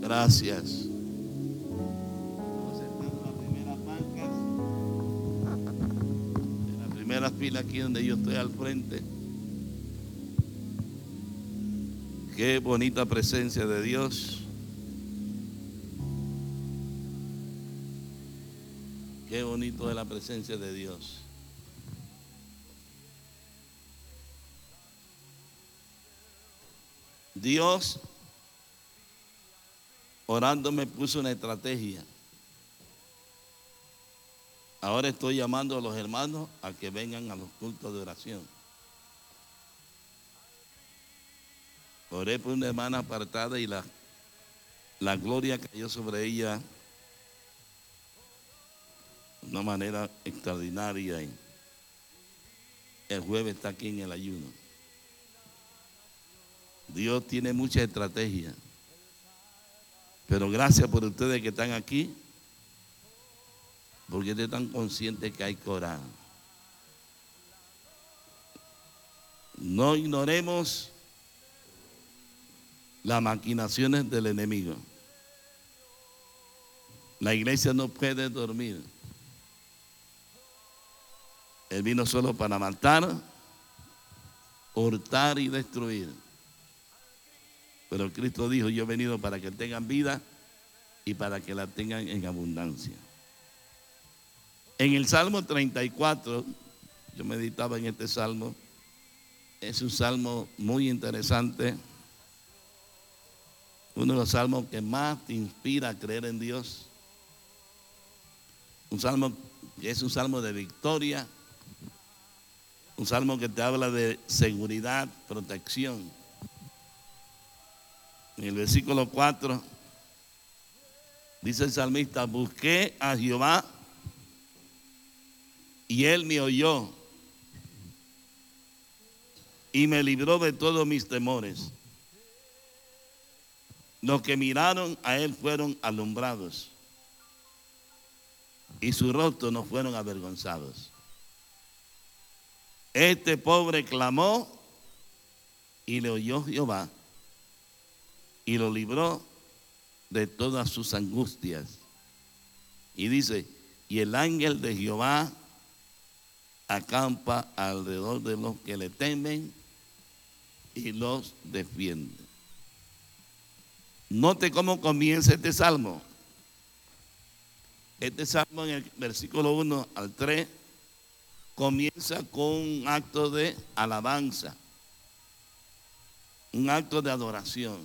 Gracias. Vamos a sentar en las primeras bancas, en la primera fila aquí donde yo estoy al frente. Qué bonita presencia de Dios. Qué bonito es la presencia de Dios. Dios, orando, me puso una estrategia. Ahora estoy llamando a los hermanos a que vengan a los cultos de oración. Oré por una hermana apartada y la gloria cayó sobre ella de una manera extraordinaria. Y el jueves está aquí en el ayuno. Dios tiene mucha estrategia. Pero gracias por ustedes que están aquí, porque ustedes están conscientes que hay que orar. No ignoremos las maquinaciones del enemigo. La iglesia no puede dormir. Él vino solo para matar, hurtar y destruir. Pero Cristo dijo, yo he venido para que tengan vida y para que la tengan en abundancia. En el Salmo 34, yo meditaba en este salmo, es un salmo muy interesante, uno de los salmos que más te inspira a creer en Dios, un salmo que es un salmo de victoria, un salmo que te habla de seguridad, protección. En el versículo 4 dice el salmista, busqué a Jehová y él me oyó y me libró de todos mis temores. Los que miraron a él fueron alumbrados y su rostro no fueron avergonzados. Este pobre clamó y le oyó Jehová y lo libró de todas sus angustias. Y dice, y el ángel de Jehová acampa alrededor de los que le temen y los defiende. Note cómo comienza este salmo. Este salmo en el versículo 1 al 3 comienza con un acto de alabanza, un acto de adoración.